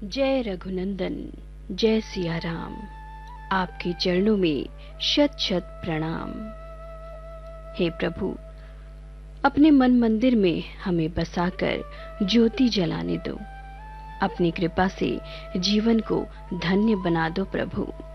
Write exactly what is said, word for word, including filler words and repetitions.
जय रघुनंदन, जय सिया राम। आपके चरणों में शत शत प्रणाम। हे प्रभु, अपने मन मंदिर में हमें बसाकर ज्योति जलाने दो। अपनी कृपा से जीवन को धन्य बना दो प्रभु।